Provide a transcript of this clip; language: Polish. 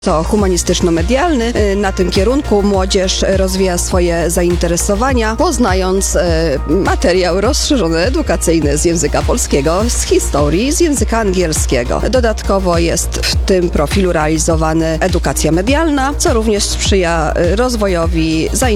To humanistyczno-medialny. Na tym kierunku młodzież rozwija swoje zainteresowania, poznając materiał rozszerzony edukacyjny z języka polskiego, z historii, z języka angielskiego. Dodatkowo jest w tym profilu realizowana edukacja medialna, co również sprzyja rozwojowi zainteresowania